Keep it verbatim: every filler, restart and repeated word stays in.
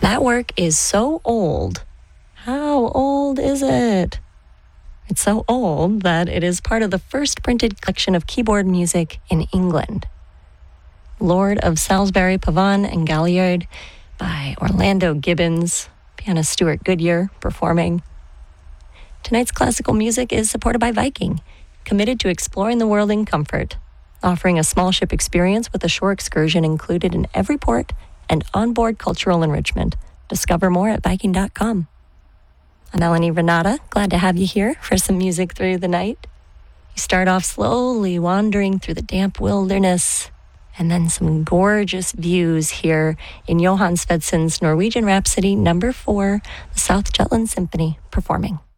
That work is so old. How old is it? It's so old that it is part of the first printed collection of keyboard music in England. Lord of Salisbury, Pavane, and Galliard by Orlando Gibbons, pianist Stuart Goodyear performing. Tonight's classical music is supported by Viking, committed to exploring the world in comfort, offering a small ship experience with a shore excursion included in every port and onboard cultural enrichment. Discover more at Viking dot com. I'm Melanie Renata, glad to have you here for some music through the night. You start off slowly wandering through the damp wilderness, and then some gorgeous views here in Johann Svedsen's Norwegian Rhapsody number four, the South Jutland Symphony performing.